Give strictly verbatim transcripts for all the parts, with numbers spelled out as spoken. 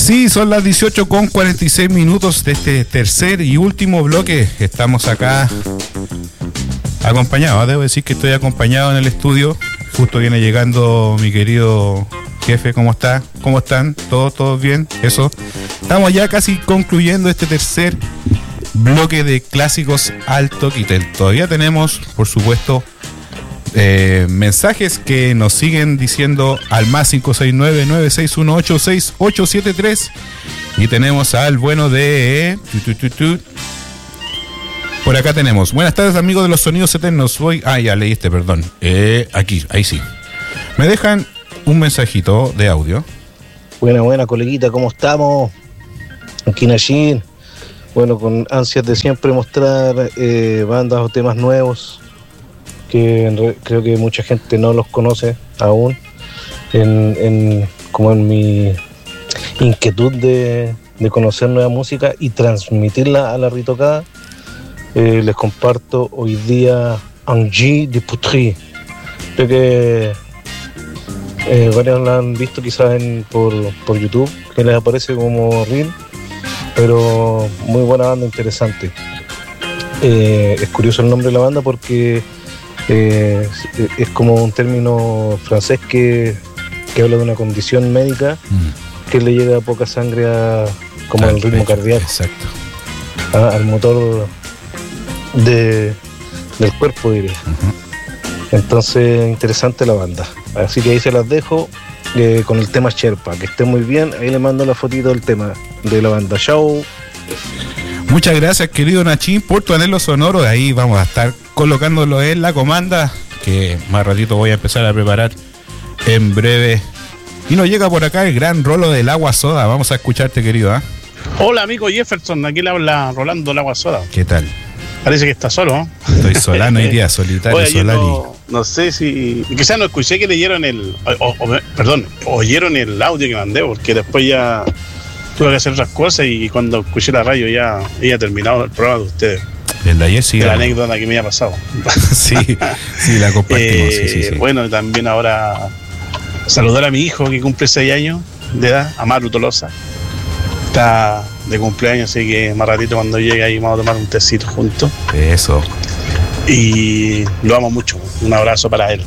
Sí, son las dieciocho con cuarenta y seis minutos de este tercer y último bloque. Estamos acá acompañados, debo decir que estoy acompañado en el estudio. Justo viene llegando mi querido jefe. ¿Cómo está? ¿Cómo están? ¿Todos, todos bien? Eso. Estamos ya casi concluyendo este tercer bloque de clásicos Alto Quitel. Todavía tenemos, por supuesto, eh, mensajes que nos siguen diciendo al más cinco seis nueve, nueve seis uno ocho, seis ocho siete tres. Y tenemos al bueno de... Tu, tu, tu, tu. Por acá tenemos. Buenas tardes, amigos de los sonidos eternos. Voy... Ah, ya leíste, perdón. Eh, aquí, ahí sí. Me dejan un mensajito de audio. Buena, buena, coleguita, ¿cómo estamos? Aquí en Allí. Bueno, con ansias de siempre mostrar eh, bandas o temas nuevos que en re, creo que mucha gente no los conoce aún. En, en, como en mi inquietud de, de conocer nueva música y transmitirla a la ritocada, eh, les comparto hoy día Angie de Poutry. Creo que eh, varios la han visto quizás en, por, por YouTube, que les aparece como reel, pero muy buena banda, interesante. Eh, es curioso el nombre de la banda porque eh, es, es como un término francés que, que habla de una condición médica mm. que le llega poca sangre a, como al ritmo cardíaco. Exacto. A, al motor de, del cuerpo, diría. Uh-huh. Entonces, interesante la banda. Así que ahí se las dejo. Eh, con el tema Sherpa, que esté muy bien. Ahí le mando la fotito del tema de la banda. Chao. Muchas gracias, querido Nachín, por tu anhelo sonoro. De ahí vamos a estar colocándolo en la comanda, que más ratito voy a empezar a preparar en breve. Y nos llega por acá el gran Rolo del Agua Soda. Vamos a escucharte, querido. ¿eh? Hola, amigo Jefferson, aquí le habla Rolando del Agua Soda. ¿Qué tal? Parece que está solo, ¿eh? Estoy solano hoy día, solitario. Oye, Solari. No, no sé si... Quizás no escuché que leyeron el... O, o, perdón, oyeron el audio que mandé, porque después ya tuve que hacer otras cosas y cuando escuché la radio ya había terminado el programa de ustedes. El de ayer sí. De la anécdota que me había pasado. sí, sí, la compartimos. eh, sí, sí, sí. Bueno, también ahora saludar a mi hijo que cumple seis años de edad, Amaru Tolosa. Está de cumpleaños, así que más ratito cuando llegue ahí vamos a tomar un tecito juntos. Eso. Y lo amo mucho, un abrazo para él.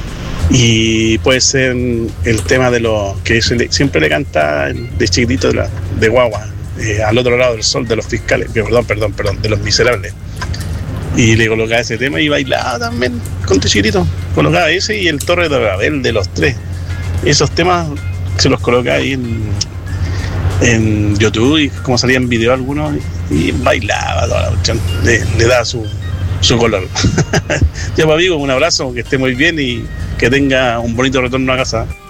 Y puede ser el tema de lo que le, siempre le canta de chiquitito de, la, de guagua, eh, al otro lado del sol, de los fiscales, perdón, perdón, perdón, de los miserables. Y le colocaba ese tema y bailaba también con tu chiquitito. Colocaba ese y el Torre de Babel de los tres. Esos temas se los colocaba ahí en... en YouTube y como salía en video algunos y bailaba toda la cuestión, le, le daba su, su color. Ya, pues, amigo, un abrazo, que esté muy bien y que tenga un bonito retorno a casa.